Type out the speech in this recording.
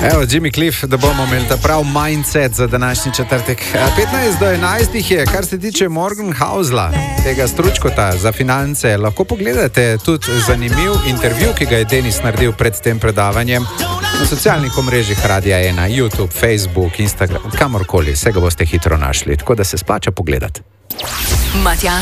Evo, Jimmy Cliff, da bomo imeli ta prav mindset za današnji četrtek. 15 do 11 je, kar se tiče Morgan Housela, tega stručkota za finance. Lahko pogledate tudi zanimiv intervju, ki ga je Denis naredil pred tem predavanjem na socialnih omrežjih Radia 1, YouTube, Facebook, Instagram, kamorkoli, vse ga boste hitro našli, tako da se splača pogledati.